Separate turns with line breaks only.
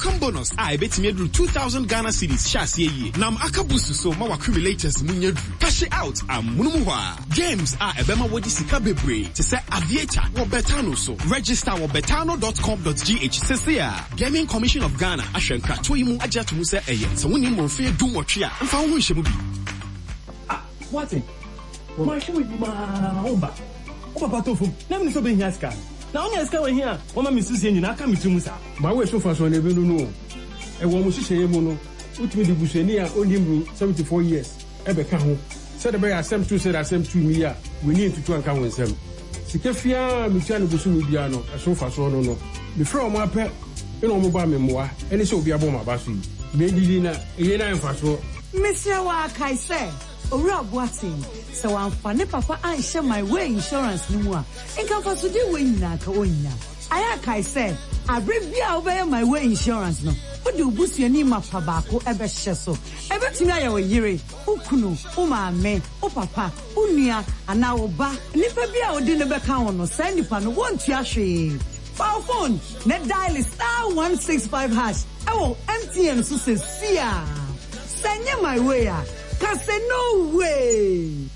welcome bonus. I bet me do 2,000 Ghana cedis. Shas ye. Nam akabusu so ma accumulators munyadu. Cash it out. Munumuwa. Games are ebema wodi sika bebre. To say aviator or betano so. Register or betano.com.gh. Sesia. Gaming Commission of Ghana. Ashenka. Toyimu ajatu muse eye. So wuni morfe do watria. And fa wun shemubi.
What it? My shoe is my omba. Papa tofu. Let me so be here scan. Now only scan here. Mama Miss Susan, I come to Musa. My way so far so never know. And one was say mono. Ultimately the Bushenia only 74 years. Ebe kaho. Said the bear same to said I same to me. We need to try and count with them. Sikefia Michano Busu Biano, so far so no. Before my pet, you know mobile memoir, and it shall be a bomb basu. Maybe dinner, a and fast.
Monsieur Wakai said. Ora Boating, so I'm funny papa I share my way insurance no more. And come for today when na ka onya. Ayakai said, I bring obey my way insurance no. What do boost your name up tabako ebe sheso. Ebe tina ya yire, ukunu, umame, o papa, unia, and now oba. Nipa bia odi nebe ka ono send nipa no want ya hwe. For phone, net dial is *165#. Oh, MTN so says, "Sia, send my way." Cause no way.